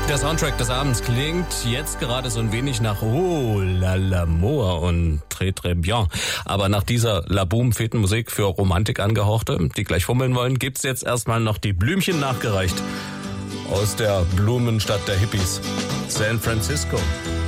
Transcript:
Der Soundtrack des Abends klingt jetzt gerade so ein wenig nach Oh la l'amour und Très très bien. Aber nach dieser Laboom-Fetenmusik für Romantik angehauchte, die gleich fummeln wollen, gibt's jetzt erstmal noch die Blümchen nachgereicht aus der Blumenstadt der Hippies, San Francisco.